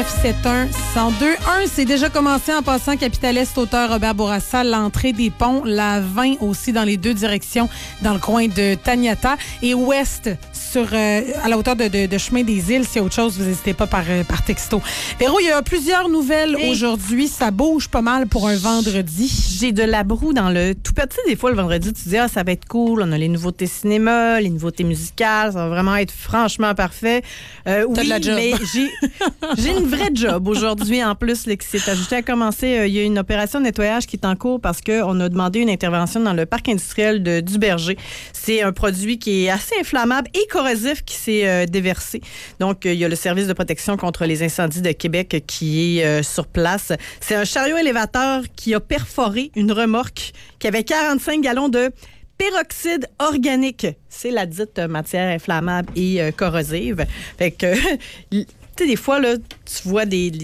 71-102-1, c'est déjà commencé en passant Capitale Est, auteur Robert Bourassa, l'entrée des ponts, la 20 aussi dans les deux directions, dans le coin de Taniata, et ouest à la hauteur de Chemin des Îles. S'il y a autre chose, vous n'hésitez pas par texto. Véro, il y a plusieurs nouvelles aujourd'hui. Ça bouge pas mal pour un vendredi. J'ai de la broue dans le tout petit. Des fois, le vendredi, tu dis, ça va être cool. On a les nouveautés cinéma, les nouveautés musicales. Ça va vraiment être franchement parfait. T'as de la job. Mais j'ai une vraie job aujourd'hui en plus là, qui s'est ajoutée à commencer. Il y a une opération de nettoyage qui est en cours parce qu'on a demandé une intervention dans le parc industriel de Duberger. C'est un produit qui est assez inflammable et corrosif qui s'est déversé. Donc, il y a le service de protection contre les incendies de Québec qui est sur place. C'est un chariot élévateur qui a perforé une remorque qui avait 45 gallons de peroxyde organique. C'est la dite matière inflammable et corrosive. Fait que, tu sais, des fois, là, tu vois les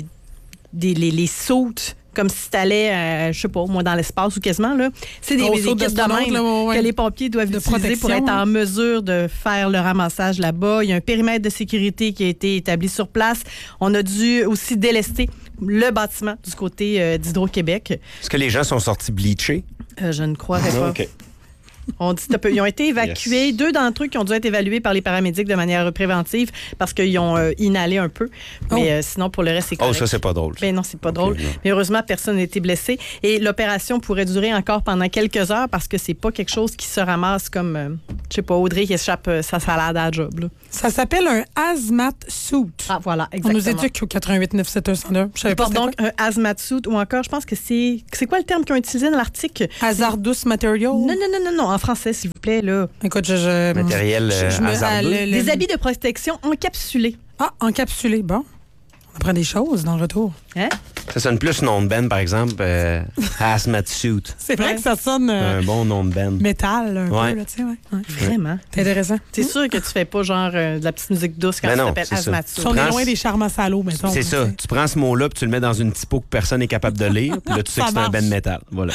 sautes comme si t'allais, je sais pas, moi, dans l'espace ou quasiment, là. C'est des kits de même que les pompiers doivent utiliser pour être en mesure de faire le ramassage là-bas. Il y a un périmètre de sécurité qui a été établi sur place. On a dû aussi délester le bâtiment du côté d'Hydro-Québec. Est-ce que les gens sont sortis bleachés? Je ne croirais pas. OK. On dit ils ont été évacués. Yes. 2 d'entre eux qui ont dû être évalués par les paramédics de manière préventive parce qu'ils ont inhalé un peu. Mais sinon, pour le reste, c'est correct. Oh, ça, c'est pas drôle. Ben non, c'est pas drôle. Okay, mais heureusement, personne n'a été blessé. Et l'opération pourrait durer encore pendant quelques heures parce que c'est pas quelque chose qui se ramasse comme, je sais pas, Audrey qui échappe sa salade à la job. Là. Ça s'appelle un hazmat suit. Ah, voilà, exactement. On nous éduque au 88 971 102. Je savais pas donc un hazmat suit ou encore, je pense que c'est quoi le terme qu'ils ont utilisé dans l'article? Hazardous material? Non. En français, s'il vous plaît, là. Écoute, Matériel hasardeux. Des habits de protection encapsulés. Ah, encapsulés. Bon. On apprend des choses dans le retour. Hein? Ça sonne plus nom de band, par exemple. Hazmat suit. C'est vrai que ça sonne un bon nom de band. métal, un peu, là, tu sais, ouais. Vraiment. C'est intéressant. C'est sûr que tu fais pas genre de la petite musique douce quand ça s'appelle hazmat suit. On est loin des charmes salaud, mettons. C'est ça. Tu prends ce mot-là puis tu le mets dans une typo que personne n'est capable de lire. Puis là, tu sais que c'est un band métal. Voilà.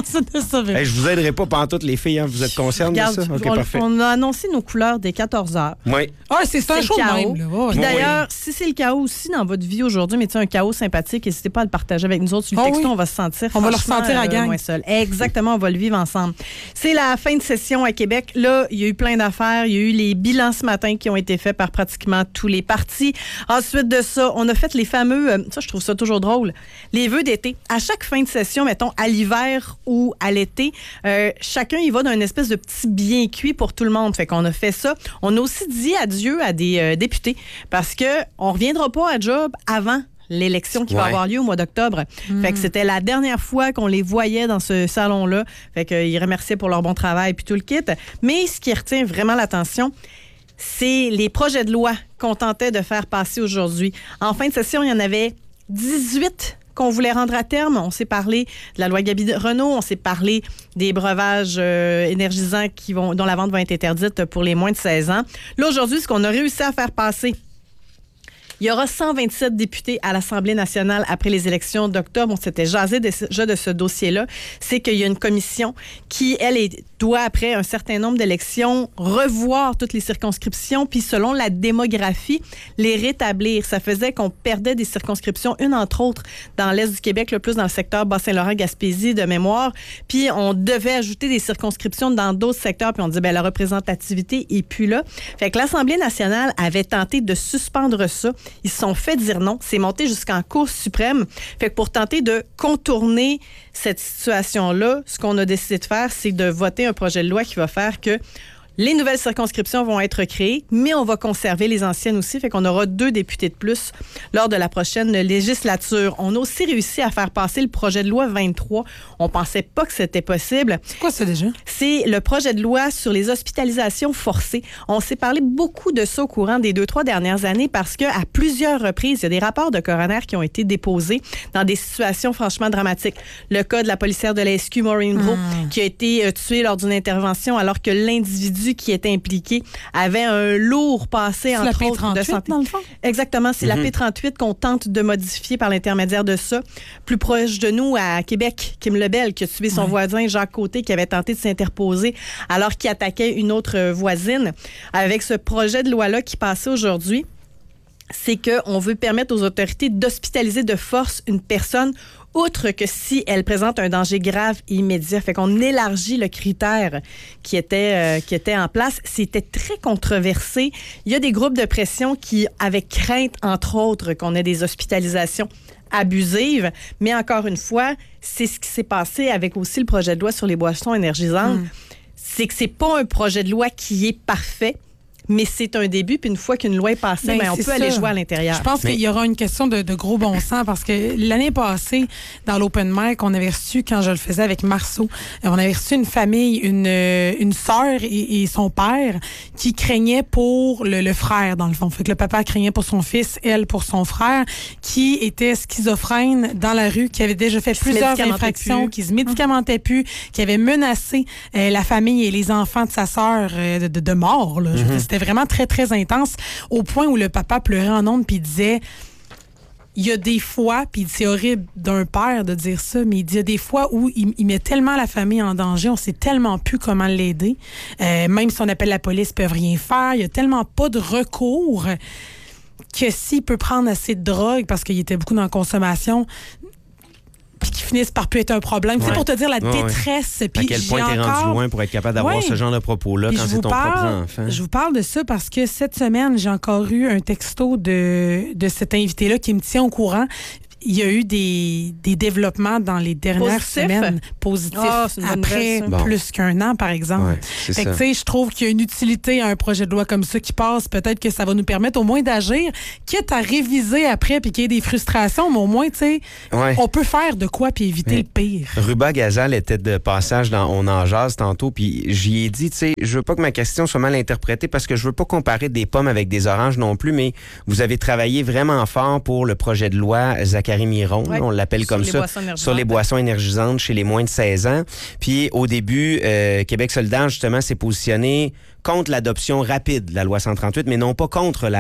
Je vous aiderai pas pantoute, les filles. Hein? Vous êtes conscientes de ça? OK, parfait. On a annoncé nos couleurs dès 14 heures. Oui. Ah, c'est un show de même. Là. Puis d'ailleurs, si c'est le chaos aussi dans votre vie aujourd'hui, mais tu sais, un chaos sympathique, n'hésitez pas à le partager avec nous autres sur le texto. On va se sentir on va le ressentir à gang. Moins seul. Exactement, on va le vivre ensemble. C'est la fin de session à Québec. Là, il y a eu plein d'affaires. Il y a eu les bilans ce matin qui ont été faits par pratiquement tous les partis. Ensuite de ça, on a fait les fameux, ça je trouve ça toujours drôle, les vœux d'été. À chaque fin de session, mettons à l'hiver ou à l'été, chacun y va d'un espèce de petit bien cuit pour tout le monde. Fait qu'on a fait ça. On a aussi dit adieu à des députés parce que on reviendra pas à job avant l'élection qui va avoir lieu au mois d'octobre. Fait que c'était la dernière fois qu'on les voyait dans ce salon-là. Fait qu'ils remerciaient pour leur bon travail puis tout le kit. Mais ce qui retient vraiment l'attention, c'est les projets de loi qu'on tentait de faire passer aujourd'hui. En fin de session, il y en avait 18 qu'on voulait rendre à terme. On s'est parlé de la loi Gabi-Renault, on s'est parlé des breuvages énergisants dont la vente va être interdite pour les moins de 16 ans. Là, aujourd'hui, ce qu'on a réussi à faire passer, il y aura 127 députés à l'Assemblée nationale après les élections d'octobre. On s'était jasé déjà de ce dossier-là. C'est qu'il y a une commission qui, elle, doit, après un certain nombre d'élections, revoir toutes les circonscriptions, puis selon la démographie, les rétablir. Ça faisait qu'on perdait des circonscriptions, une entre autres dans l'Est du Québec, le plus dans le secteur Bas-Saint-Laurent-Gaspésie de mémoire. Puis on devait ajouter des circonscriptions dans d'autres secteurs, puis on dit, la représentativité est plus là. Fait que l'Assemblée nationale avait tenté de suspendre ça. Ils se sont fait dire non. C'est monté jusqu'en Cour suprême. Fait que pour tenter de contourner cette situation-là, ce qu'on a décidé de faire, c'est de voter un projet de loi qui va faire que les nouvelles circonscriptions vont être créées, mais on va conserver les anciennes aussi. Fait qu'on aura 2 députés de plus lors de la prochaine législature. On a aussi réussi à faire passer le projet de loi 23. On pensait pas que c'était possible. C'est quoi ça déjà? C'est le projet de loi sur les hospitalisations forcées. On s'est parlé beaucoup de ça au courant des 2-3 dernières années parce qu'à plusieurs reprises, il y a des rapports de coroner qui ont été déposés dans des situations franchement dramatiques. Le cas de la policière de la SQ, Maureen Brault, qui a été tuée lors d'une intervention alors que l'individu qui était impliqué avait un lourd passé, entre autres, de santé. Dans le fond? Exactement. C'est la P38 qu'on tente de modifier par l'intermédiaire de ça. Plus proche de nous, à Québec, Kim Lebel, qui a tué son voisin Jacques Côté, qui avait tenté de s'interposer alors qu'il attaquait une autre voisine. Avec ce projet de loi-là qui passait aujourd'hui, c'est qu'on veut permettre aux autorités d'hospitaliser de force une personne outre que si elle présente un danger grave et immédiat. Fait qu'on élargit le critère qui était en place. C'était très controversé. Il y a des groupes de pression qui avaient crainte, entre autres, qu'on ait des hospitalisations abusives. Mais encore une fois, c'est ce qui s'est passé avec aussi le projet de loi sur les boissons énergisantes. C'est que c'est pas un projet de loi qui est parfait. Mais c'est un début, puis une fois qu'une loi est passée, on peut aller jouer à l'intérieur. Je pense qu'il y aura une question de gros bon sens, parce que l'année passée, dans l'Open Mic, on avait reçu, quand je le faisais avec Marceau, on avait reçu une famille, une sœur et son père qui craignaient pour le frère, dans le fond. Fait que le papa craignait pour son fils, elle pour son frère, qui était schizophrène dans la rue, qui avait déjà fait plusieurs infractions, qui se médicamentait plus, qui avait menacé la famille et les enfants de sa sœur de mort. Là. C'était vraiment très, très intense, au point où le papa pleurait en ondes puis il disait, il y a des fois, puis c'est horrible d'un père de dire ça, mais il dit, il y a des fois où il met tellement la famille en danger, on sait tellement plus comment l'aider. Même si on appelle la police, ils peuvent rien faire. Il y a tellement pas de recours que s'il peut prendre assez de drogue, parce qu'il était beaucoup dans la consommation, puis qui finissent par plus être un problème. C'est pour te dire la détresse. Puis à quel point t'es rendu loin pour être capable d'avoir ce genre de propos-là quand c'est ton propre enfant. Je vous parle de ça parce que cette semaine, j'ai encore eu un texto de cet invité-là qui me tient au courant. Il y a eu des développements dans les dernières semaines positifs après plus qu'un an, par exemple. Fait que, tu sais, je trouve qu'il y a une utilité à un projet de loi comme ça qui passe. Peut-être que ça va nous permettre au moins d'agir, quitte à réviser après puis qu'il y ait des frustrations, mais au moins, tu sais, on peut faire de quoi puis éviter le pire. Ruba Gazal était de passage dans On en jase tantôt, puis j'y ai dit, tu sais, je veux pas que ma question soit mal interprétée parce que je veux pas comparer des pommes avec des oranges non plus, mais vous avez travaillé vraiment fort pour le projet de loi Zachary Miron, on l'appelle comme ça, sur les boissons énergisantes chez les moins de 16 ans. Puis au début, Québec solidaire, justement, s'est positionné contre l'adoption rapide de la loi 138, mais non pas contre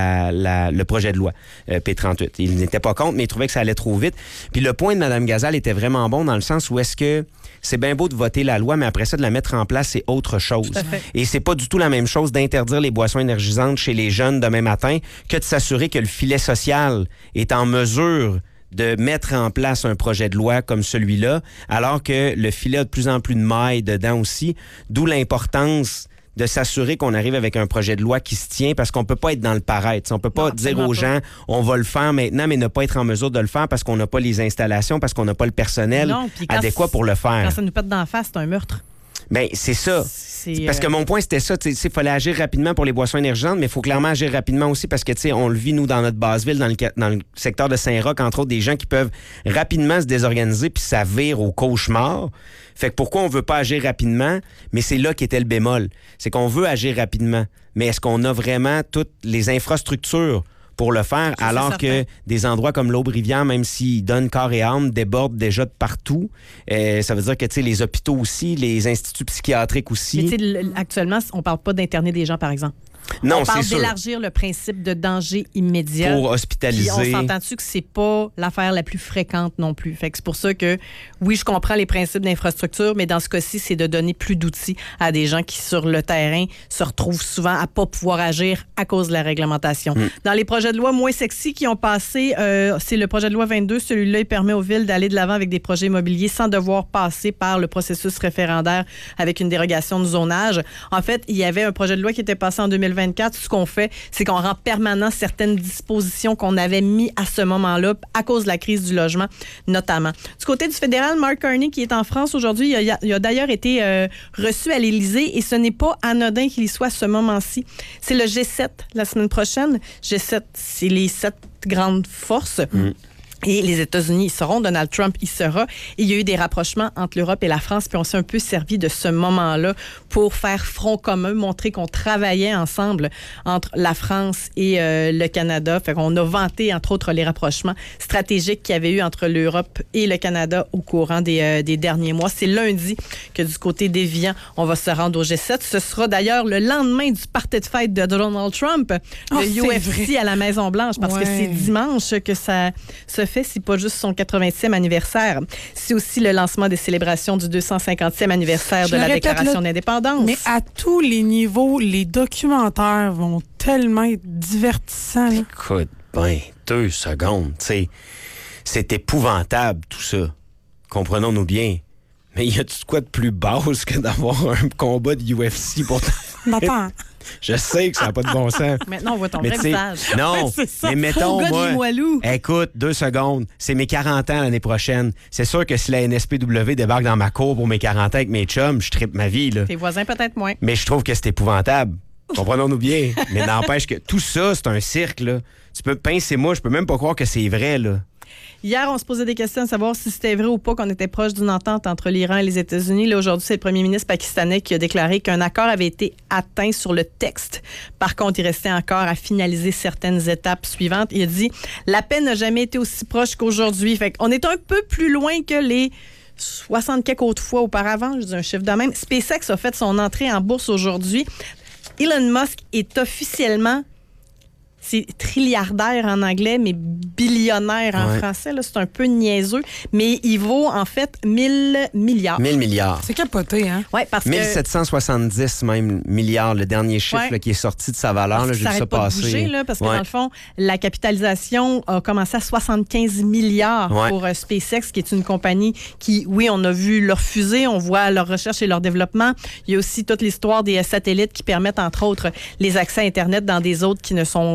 le projet de loi P38. Il n'était pas contre, mais il trouvait que ça allait trop vite. Puis le point de Mme Gazal était vraiment bon dans le sens où est-ce que c'est bien beau de voter la loi, mais après ça, de la mettre en place, c'est autre chose. Et c'est pas du tout la même chose d'interdire les boissons énergisantes chez les jeunes demain matin que de s'assurer que le filet social est en mesure de mettre en place un projet de loi comme celui-là, alors que le filet a de plus en plus de mailles dedans aussi, d'où l'importance de s'assurer qu'on arrive avec un projet de loi qui se tient, parce qu'on peut pas être dans le paraître. On peut pas dire aux gens, on va le faire maintenant, mais ne pas être en mesure de le faire parce qu'on n'a pas les installations, parce qu'on n'a pas le personnel adéquat pour le faire. Quand ça nous pète d'en face, c'est un meurtre. Bien, c'est ça. Parce que mon point, c'était ça. Il fallait agir rapidement pour les boissons énergisantes, mais il faut clairement agir rapidement aussi parce que, tu sais, on le vit, nous, dans notre basse-ville, dans le secteur de Saint-Roch, entre autres, des gens qui peuvent rapidement se désorganiser puis ça vire au cauchemar. Fait que pourquoi on veut pas agir rapidement? Mais c'est là qu'était le bémol. C'est qu'on veut agir rapidement. Mais est-ce qu'on a vraiment toutes les infrastructures pour le faire, alors que des endroits comme l'Aube-Rivière, même s'ils donnent corps et âme, débordent déjà de partout. Ça veut dire que, tu sais, les hôpitaux aussi, les instituts psychiatriques aussi. Mais actuellement, on parle pas d'interner des gens, par exemple. Non, on parle d'élargir le principe de danger immédiat. Pour hospitaliser. Puis on s'entend-tu que c'est pas l'affaire la plus fréquente non plus. Fait que c'est pour ça que, oui, je comprends les principes d'infrastructure, mais dans ce cas-ci, c'est de donner plus d'outils à des gens qui, sur le terrain, se retrouvent souvent à pas pouvoir agir à cause de la réglementation. Dans les projets de loi moins sexy qui ont passé, c'est le projet de loi 22. Celui-là, il permet aux villes d'aller de l'avant avec des projets immobiliers sans devoir passer par le processus référendaire avec une dérogation de zonage. En fait, il y avait un projet de loi qui était passé en 2024. Ce qu'on fait, c'est qu'on rend permanent certaines dispositions qu'on avait mis à ce moment-là à cause de la crise du logement, notamment. Du côté du fédéral, Mark Carney, qui est en France aujourd'hui, il a d'ailleurs été reçu à l'Élysée et ce n'est pas anodin qu'il y soit à ce moment-ci. C'est le G7 la semaine prochaine. G7, c'est les 7 grandes forces. Et les États-Unis y seront, Donald Trump y sera. Et il y a eu des rapprochements entre l'Europe et la France, puis on s'est un peu servi de ce moment-là pour faire front commun, montrer qu'on travaillait ensemble entre la France et le Canada. Fait qu'on a vanté, entre autres, les rapprochements stratégiques qu'il y avait eu entre l'Europe et le Canada au courant des derniers mois. C'est lundi que du côté d'Évian, on va se rendre au G7. Ce sera d'ailleurs le lendemain du party de fête de Donald Trump, le UFC à la Maison-Blanche, parce que c'est dimanche que ça se fait, c'est pas juste son 80e anniversaire. C'est aussi le lancement des célébrations du 250e anniversaire de la Déclaration d'indépendance. Mais à tous les niveaux, les documentaires vont tellement être divertissants. Là. Écoute, 2 secondes, tu sais, c'est épouvantable tout ça. Comprenons-nous bien. Mais y a-tu quoi de plus basse que d'avoir un combat de UFC pour... Attends. Je sais que ça n'a pas de bon sens. Maintenant, on voit ton vrai visage. Non, mais mettons, moi, Walou. écoute, 2 secondes, c'est mes 40 ans l'année prochaine. C'est sûr que si la NSPW débarque dans ma cour pour mes 40 ans avec mes chums, je trippe ma vie, là. Tes voisins, peut-être moins. Mais je trouve que c'est épouvantable. Comprenons-nous bien. Mais n'empêche que tout ça, c'est un cirque, là. Tu peux pincer moi, je peux même pas croire que c'est vrai, là. Hier, on se posait des questions à savoir si c'était vrai ou pas qu'on était proche d'une entente entre l'Iran et les États-Unis. Là, aujourd'hui, c'est le premier ministre pakistanais qui a déclaré qu'un accord avait été atteint sur le texte. Par contre, il restait encore à finaliser certaines étapes suivantes. Il a dit « La paix n'a jamais été aussi proche qu'aujourd'hui. » Fait qu'on est un peu plus loin que les 60 quelques autres fois auparavant. Je dis un chiffre de même. SpaceX a fait son entrée en bourse aujourd'hui. Elon Musk est officiellement... C'est trilliardaire en anglais, mais billionnaire en français. Là, c'est un peu niaiseux. Mais il vaut, en fait, 1000 milliards. 1000 milliards. C'est capoté, hein? Oui, parce que... 1770 même milliards, le dernier chiffre là, qui est sorti de sa valeur. Là, j'ai vu ça passer. De bouger, là, parce que dans le fond, la capitalisation a commencé à 75 milliards pour SpaceX, qui est une compagnie qui, oui, on a vu leur fusée, on voit leur recherche et leur développement. Il y a aussi toute l'histoire des satellites qui permettent, entre autres, les accès à Internet dans des zones qui ne sont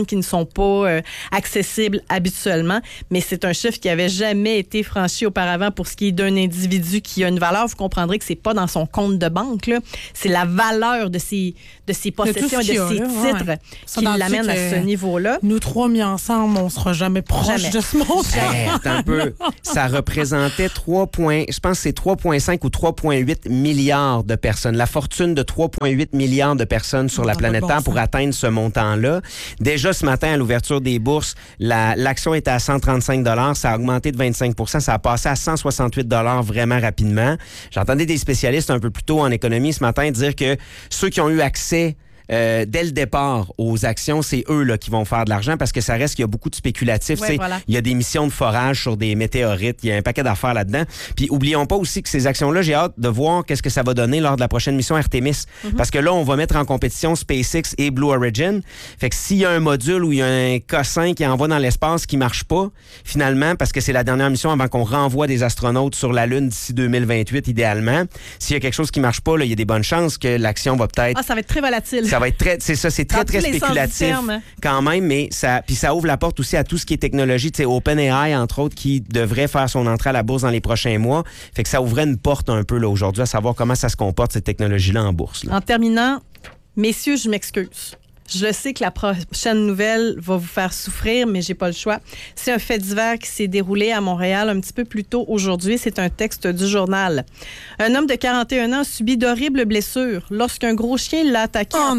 pas accessibles habituellement. Mais c'est un chiffre qui avait jamais été franchi auparavant pour ce qui est d'un individu qui a une valeur. Vous comprendrez que c'est pas dans son compte de banque, là. C'est la valeur de ses possessions et de ses titres qui l'amène à ce niveau-là. Nous 3 mis ensemble, on sera jamais proche de ce montant. Attends un peu. Ça représentait 3,5 ou 3,8 milliards de personnes. La fortune de 3,8 milliards de personnes sur la planète Terre pour atteindre ce montant-là. Déjà, ce matin, à l'ouverture des bourses, l'action était à 135 $. Ça a augmenté de 25 %. Ça a passé à 168 $ vraiment rapidement. J'entendais des spécialistes un peu plus tôt en économie ce matin dire que ceux qui ont eu accès dès le départ aux actions, c'est eux là, qui vont faire de l'argent parce que ça reste qu'il y a beaucoup de spéculatifs. Il y a des missions de forage sur des météorites. Il y a un paquet d'affaires là-dedans. Puis oublions pas aussi que ces actions-là, j'ai hâte de voir qu'est-ce que ça va donner lors de la prochaine mission Artemis. Parce que là, on va mettre en compétition SpaceX et Blue Origin. Fait que s'il y a un module où il y a un K5 qui envoie dans l'espace qui marche pas, finalement, parce que c'est la dernière mission avant qu'on renvoie des astronautes sur la Lune d'ici 2028, idéalement, s'il y a quelque chose qui marche pas, là, il y a des bonnes chances que l'action va peut-être... ça va être très volatile. Ça va être très, c'est ça, c'est très, très spéculatif quand même, mais ça ouvre la porte aussi à tout ce qui est technologie. Tu sais, OpenAI, entre autres, qui devrait faire son entrée à la bourse dans les prochains mois. Fait que ça ouvrait une porte un peu là aujourd'hui à savoir comment ça se comporte, cette technologie-là en bourse. Là. En terminant, messieurs, je m'excuse. Je sais que la prochaine nouvelle va vous faire souffrir, mais j'ai pas le choix. C'est un fait divers qui s'est déroulé à Montréal un petit peu plus tôt aujourd'hui. C'est un texte du journal. Un homme de 41 ans a subi d'horribles blessures lorsqu'un gros chien l'a attaqué en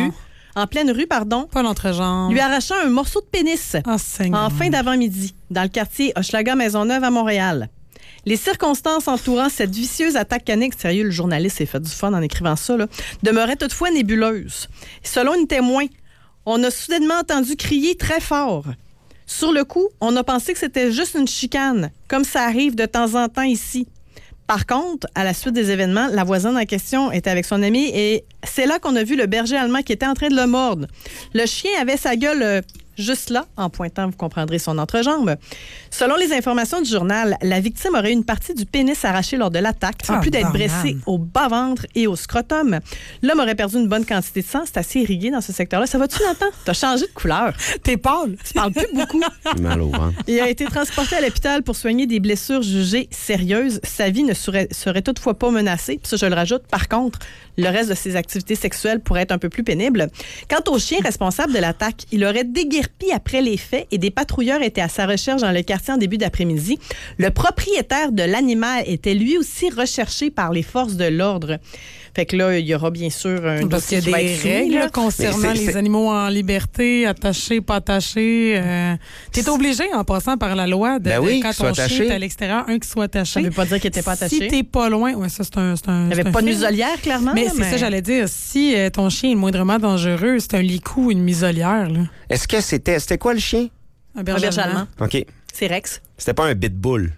pleine rue, Pas l'entrejambe. lui arrachant un morceau de pénis en fin d'avant-midi dans le quartier Hochelaga-Maisonneuve à Montréal. Les circonstances entourant cette vicieuse attaque canique, sérieux, le journaliste s'est fait du fun en écrivant ça, là, demeuraient toutefois nébuleuses. Selon une témoin, on a soudainement entendu crier très fort. Sur le coup, on a pensé que c'était juste une chicane, comme ça arrive de temps en temps ici. Par contre, à la suite des événements, la voisine en question était avec son ami et c'est là qu'on a vu le berger allemand qui était en train de le mordre. Le chien avait sa gueule juste là, en pointant, vous comprendrez, son entrejambe. Selon les informations du journal, la victime aurait eu une partie du pénis arrachée lors de l'attaque, en plus d'être blessée au bas-ventre et au scrotum. L'homme aurait perdu une bonne quantité de sang. C'est assez irrigué dans ce secteur-là. Ça va-tu, Nathan? T'as changé de couleur. T'es pâle. Tu parles plus beaucoup. Mal au ventre. Il a été transporté à l'hôpital pour soigner des blessures jugées sérieuses. Sa vie ne serait toutefois pas menacée. Puis ça, je le rajoute. Par contre, le reste de ses activités sexuelles pourrait être un peu plus pénible. Quant au chien responsable de l'attaque, il aurait déguerpi après les faits et des patrouilleurs étaient à sa recherche dans le quartier en début d'après-midi. Le propriétaire de l'animal était lui aussi recherché par les forces de l'ordre. Fait que là, il y aura bien sûr un dossier qui va être soumis, règles concernant les animaux en liberté, attachés, pas attachés. T'es obligé, en passant par la loi, de quand ton chien est à l'extérieur, qui soit attaché. Ça veut pas dire qu'il n'était pas attaché. Si t'es pas loin, ça c'est un il n'y avait pas de muselière, clairement. Mais c'est ça, j'allais dire. Si ton chien est moindrement dangereux, c'est un licou ou une muselière. Là. Est-ce que c'était quoi le chien? Un berger allemand. OK. C'est Rex. C'était pas un pitbull.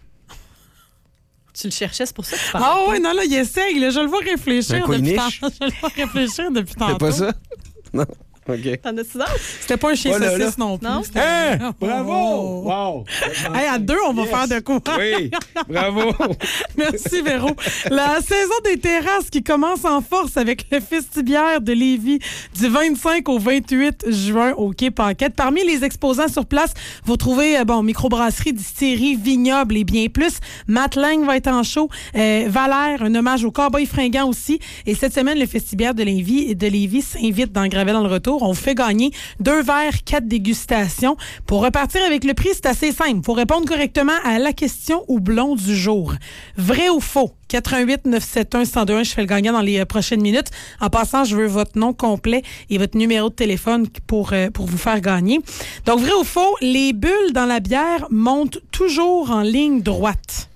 Tu le cherchais, c'est pour ça que tu parles. Ah oui, non, là, il essaye. Là, je le vois réfléchir Un depuis Coniche? tantôt. Je le vois réfléchir depuis tantôt. C'est pas ça? Non. OK. T'en as-tu d'autres? C'était pas un chien Oh là saucisse là. non plus. Non? C'était- Hein? Oh. Bravo! Wow! Hey, à deux, on va Yes. faire de quoi? Oui, bravo! Merci, Véro. La saison des terrasses qui commence en force avec le Festibiaire de Lévis du 25 au 28 juin au Quai Paquette. Parmi les exposants sur place, vous trouvez, microbrasserie, distillerie, vignoble et bien plus. Matt Lang va être en show. Valère, un hommage au cowboy fringant aussi. Et cette semaine, le Festibiaire de Lévis s'invite dans Gravel dans le retour. On vous fait gagner 2 verres, 4 dégustations. Pour repartir avec le prix, c'est assez simple. Il faut répondre correctement à la question houblon du jour. Vrai ou faux? 88 971 1021. Je fais le gagnant dans les prochaines minutes. En passant, je veux votre nom complet et votre numéro de téléphone pour vous faire gagner. Donc, vrai ou faux? Les bulles dans la bière montent toujours en ligne droite.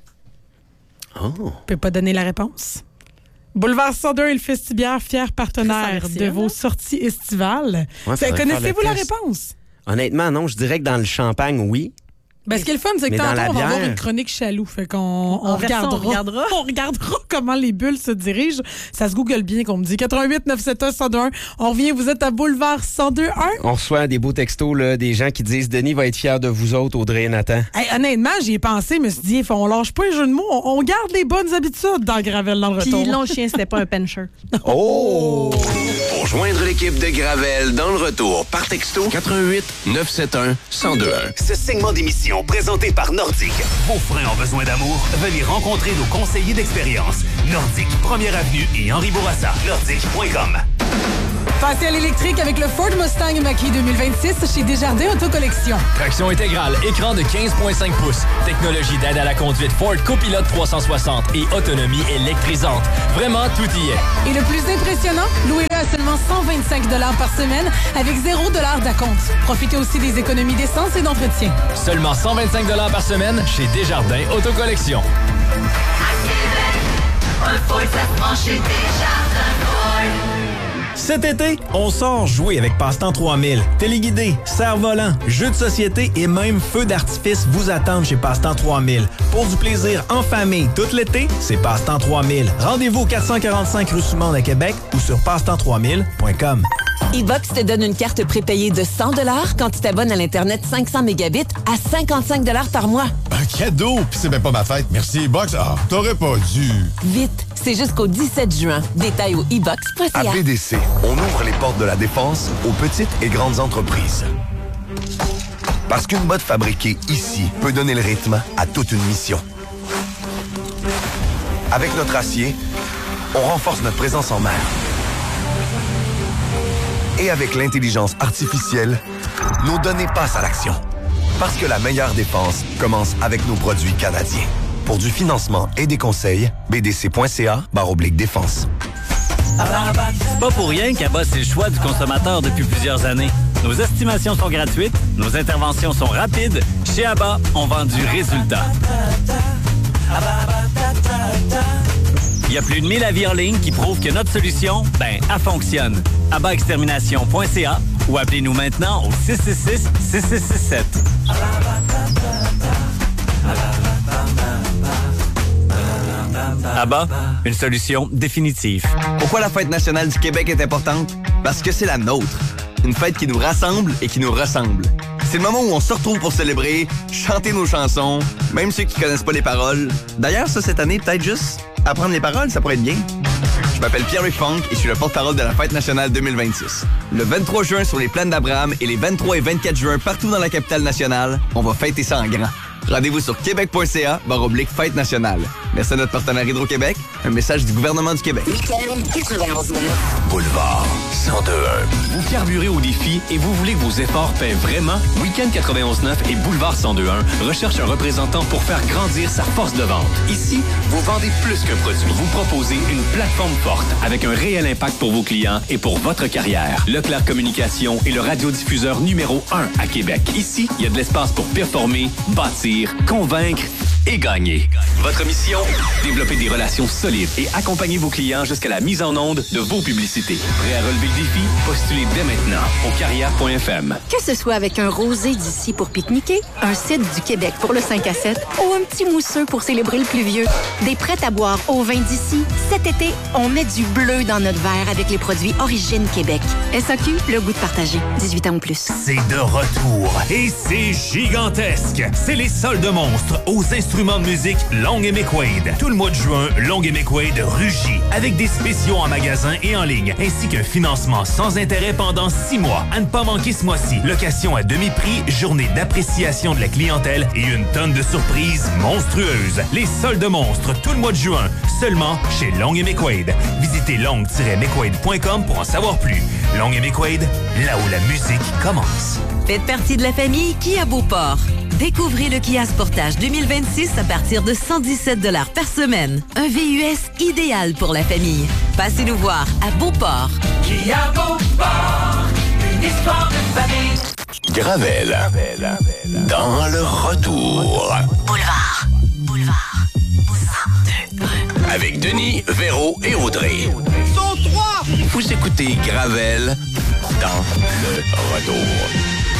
Oh. Je peux pas donner la réponse. Boulevard 102 et le Festibiaire, fier partenaire de vos sorties estivales. Ouais, faudrait Connaissez-vous faire la le test. réponse? Honnêtement, non. Je dirais que dans le champagne, oui. Ben, ce qui est le fun, c'est que Mais dans tantôt, la on va avoir bière- une chronique chaloux. Fait qu'on En version, regardera. on regardera. On regardera comment les bulles se dirigent. Ça se google bien, qu'on me dit. 88 971 1021. On revient, vous êtes à Boulevard 102.1. On reçoit des beaux textos, là, des gens qui disent « Denis va être fier de vous autres, Audrey et Nathan. Hey, honnêtement, j'y ai pensé, mais je me suis dit, on lâche pas les jeux de mots. On garde les bonnes habitudes dans Gravel dans le retour. Puis long chien, c'était pas un pencher. » Oh! Pour joindre l'équipe de Gravel dans le retour, par texto 88 971 1021. Ce segment d'émission présenté par Nordique. Vos freins ont besoin d'amour? Venez rencontrer nos conseillers d'expérience. Nordique, 1er Avenue et Henri Bourassa. Nordique.com. Facial électrique avec le Ford Mustang Mach-E 2026 chez Desjardins Autocollection. Traction intégrale, écran de 15,5 pouces, technologie d'aide à la conduite Ford Copilot 360 et autonomie électrisante. Vraiment, tout y est. Et le plus impressionnant, louez-le à seulement 125 $ par semaine avec 0 $ d'acompte. Profitez aussi des économies d'essence et d'entretien. Seulement 125 $ par semaine chez Desjardins Autocollection. Cet été, on sort jouer avec Passe-Temps 3000. Téléguidé, cerf-volant, jeux de société et même feux d'artifice vous attendent chez Passe-Temps 3000. Pour du plaisir en famille tout l'été, c'est Passe-Temps 3000. Rendez-vous au 445 rue Soumonde à Québec ou sur passetemps3000.com. iBox te donne une carte prépayée de 100 $ quand tu t'abonnes à l'Internet 500 mégabits à 55 $ par mois. Un cadeau! Puis c'est même pas ma fête. Merci, Box. Ah, t'aurais pas dû. Vite, c'est jusqu'au 17 juin. Détails au iBox.ca. À BDC, on ouvre les portes de la défense aux petites et grandes entreprises. Parce qu'une botte fabriquée ici peut donner le rythme à toute une mission. Avec notre acier, on renforce notre présence en mer. Et avec l'intelligence artificielle, nos données passent à l'action. Parce que la meilleure défense commence avec nos produits canadiens. Pour du financement et des conseils, bdc.ca/défense. C'est pas pour rien qu'Abba, c'est le choix du consommateur depuis plusieurs années. Nos estimations sont gratuites, nos interventions sont rapides. Chez Abba, on vend du résultat. Il y a plus de 1000 avis en ligne qui prouvent que notre solution, elle fonctionne. ABBAextermination.ca ou appelez-nous maintenant au 666-6667. Abba, une solution définitive. Pourquoi la fête nationale du Québec est importante? Parce que c'est la nôtre. Une fête qui nous rassemble et qui nous ressemble. C'est le moment où on se retrouve pour célébrer, chanter nos chansons, même ceux qui connaissent pas les paroles. D'ailleurs, ça, cette année, peut-être juste apprendre les paroles, ça pourrait être bien. Je m'appelle Pierre-Luc Funk et je suis le porte-parole de la Fête nationale 2026. Le 23 juin sur les plaines d'Abraham et les 23 et 24 juin partout dans la capitale nationale, on va fêter ça en grand. Rendez-vous sur québec.ca/fête nationale. Merci à notre partenaire Hydro-Québec. Un message du gouvernement du Québec. Boulevard 102.1. Vous carburez au défi et vous voulez que vos efforts paient vraiment? Week-end 91.9 et Boulevard 102.1 recherchent un représentant pour faire grandir sa force de vente. Ici, vous vendez plus qu'un produit. Vous proposez une plateforme forte avec un réel impact pour vos clients et pour votre carrière. Leclerc Communication est le radiodiffuseur numéro 1 à Québec. Ici, il y a de l'espace pour performer, bâtir, convaincre et gagner. Votre mission? Développer des relations solides et accompagner vos clients jusqu'à la mise en onde de vos publicités. Prêt à relever le défi? Postulez dès maintenant au carrière.fm. Que ce soit avec un rosé d'ici pour pique-niquer, un cidre du Québec pour le 5 à 7 ou un petit mousseux pour célébrer le pluvieux, des prêts à boire au vin d'ici, cet été, on met du bleu dans notre verre avec les produits Origine Québec. SAQ, le goût de partager. 18 ans ou plus. C'est de retour et c'est gigantesque. C'est les soldes monstres aux instruments de musique Long & McQuaid. Tout le mois de juin, Long & McQuaid rugit avec des spéciaux en magasin et en ligne, ainsi qu'un financement sans intérêt pendant 6 mois. À ne pas manquer ce mois-ci. Location à demi-prix, journée d'appréciation de la clientèle et une tonne de surprises monstrueuses. Les soldes monstres tout le mois de juin, seulement chez Long & McQuaid. Visitez long-mcquaid.com pour en savoir plus. Long & McQuaid, là où la musique commence. Faites partie de la famille Kia Beauport. Découvrez le Kia Sportage 2026 à partir de 117 $ par semaine. Un VUS idéal pour la famille. Passez nous voir à Beauport. Kia Beauport, une histoire de famille. Gravel. Dans le retour. Boulevard. Avec Denis, Véro et Audrey. Sont 3. Vous écoutez Gravel dans le retour.